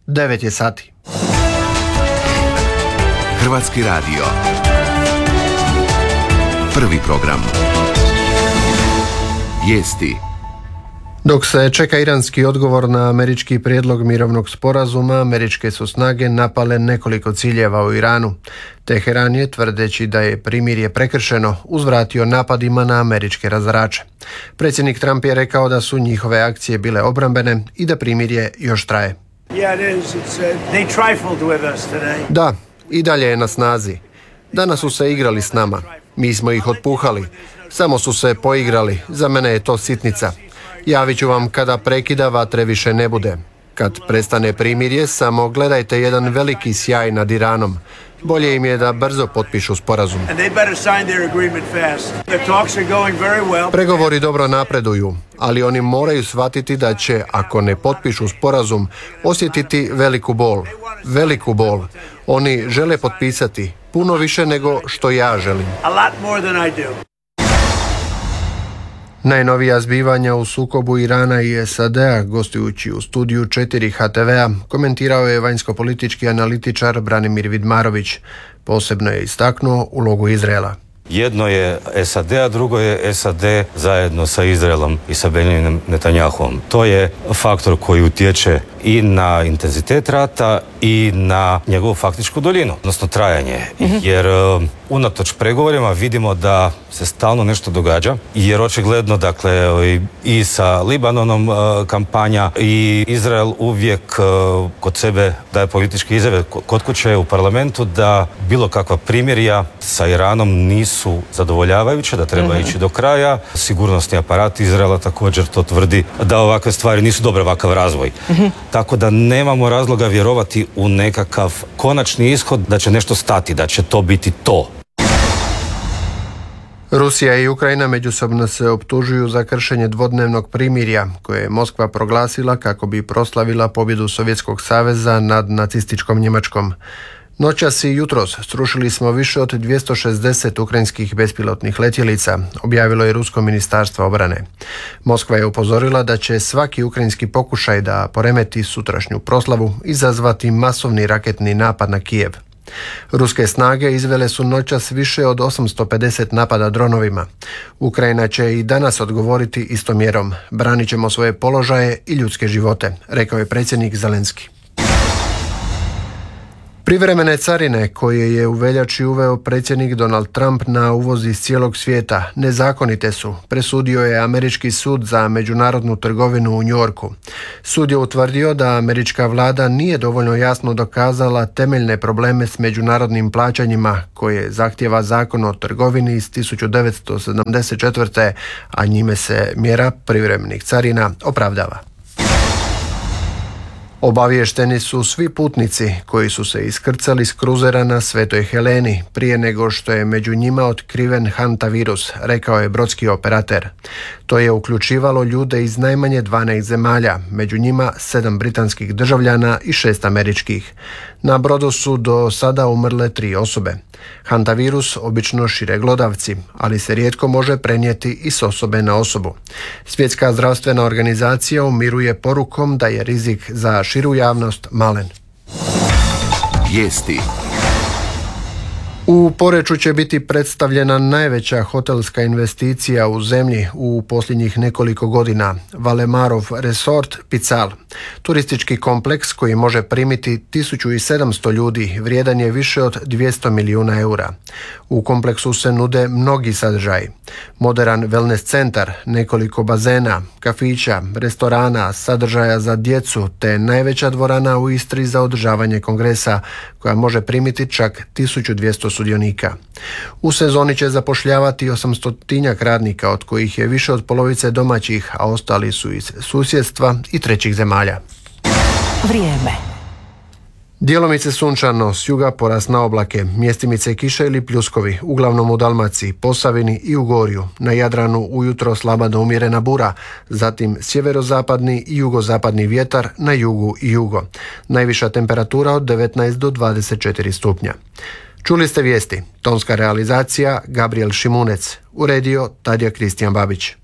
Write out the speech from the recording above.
9 je sati. Hrvatski radio. Prvi program. Vijesti. Dok se čeka iranski odgovor na američki prijedlog mirovnog sporazuma, američke su snage napale nekoliko ciljeva u Iranu. Teheran je, tvrdeći da je primirje prekršeno, uzvratio napadima na američke razarače. Predsjednik Trump je rekao da su njihove akcije bile obrambene i da primirje još traje. Da, i dalje je na snazi. Danas su se igrali s nama. Mi smo ih otpuhali. Samo su se poigrali. Za mene je to sitnica. Javit ću vam kada prekida vatre više ne bude. Kad prestane primirje, samo gledajte jedan veliki sjaj nad Iranom. Bolje im je da brzo potpišu sporazum. Pregovori dobro napreduju, ali oni moraju shvatiti da će, ako ne potpišu sporazum, osjetiti veliku bol. Veliku bol. Oni žele potpisati puno više nego što ja želim. Najnovija zbivanja u sukobu Irana i SAD-a, gostujući u studiju 4 HTV-a, komentirao je vanjsko-politički analitičar Branimir Vidmarović. Posebno je istaknuo ulogu Izraela. Jedno je SAD, a drugo je SAD zajedno sa Izraelom i sa Benjaminom Netanjahuom. To je faktor koji utječe i na intenzitet rata i na njegovu faktičku duljinu, odnosno trajanje. Jer unatoč pregovorima vidimo da se stalno nešto događa, jer očigledno, dakle, i sa Libanonom kampanja i Izrael uvijek kod sebe daje političke izjave kod kuće u parlamentu da bilo kakva primirja sa Iranom nisu zadovoljavajuće, da treba ići do kraja. Sigurnosni aparat Izraela također to tvrdi da ovakve stvari nisu dobre, ovakav razvoj. Tako da nemamo razloga vjerovati u nekakav konačni ishod da će nešto stati, da će to biti to. Rusija i Ukrajina međusobno se optužuju za kršenje dvodnevnog primirja koje je Moskva proglasila kako bi proslavila pobjedu Sovjetskog saveza nad nacističkom Njemačkom. Noćas i jutros srušili smo više od 260 ukrajinskih bespilotnih letjelica, objavilo je Rusko ministarstvo obrane. Moskva je upozorila da će svaki ukrajinski pokušaj da poremeti sutrašnju proslavu izazvati masovni raketni napad na Kijev. Ruske snage izvele su noćas više od 850 napada dronovima. Ukrajina će i danas odgovoriti istom mjerom. Branit ćemo svoje položaje i ljudske živote, rekao je predsjednik Zelenski. Privremene carine koje je u veljači uveo predsjednik Donald Trump na uvoz iz cijelog svijeta nezakonite su, presudio je američki sud za međunarodnu trgovinu u New Yorku. Sud je utvrdio da američka vlada nije dovoljno jasno dokazala temeljne probleme s međunarodnim plaćanjima koje zahtijeva zakon o trgovini iz 1974. a njime se mjera privremenih carina opravdava. Obaviješteni su svi putnici koji su se iskrcali s kruzera na Svetoj Heleni prije nego što je među njima otkriven hantavirus, rekao je brodski operater. To je uključivalo ljude iz najmanje 12 zemalja, među njima 7 britanskih državljana i 6 američkih. Na brodu su do sada umrle 3 osobe. Hantavirus obično šire glodavci, ali se rijetko može prenijeti i s osobe na osobu. Svjetska zdravstvena organizacija umiruje porukom da je rizik za širu javnost malen. Vijesti. U Poreču će biti predstavljena najveća hotelska investicija u zemlji u posljednjih nekoliko godina, Valemarov Resort Pical. Turistički kompleks koji može primiti 1700 ljudi, vrijedan je više od 200 milijuna eura. U kompleksu se nude mnogi sadržaji. Moderan wellness centar, nekoliko bazena, kafića, restorana, sadržaja za djecu te najveća dvorana u Istri za održavanje kongresa koja može primiti čak 1200 sudionika. U sezoni će zapošljavati 800 radnika, od kojih je više od polovice domaćih, a ostali su iz susjedstva i trećih zemalja. Vrijeme. Djelomice sunčano, s juga porast na oblake, mjestimice kiše ili pljuskovi, uglavnom u Dalmaciji, Posavini i u Gorju. Na Jadranu ujutro slaba do umjerena bura, zatim sjeverozapadni i jugozapadni vjetar na jugu i jugo. Najviša temperatura od 19 do 24 stupnja. Čuli ste vijesti. Tonska realizacija Gabriel Šimunec. Uredio Tadija Kristijan Babić.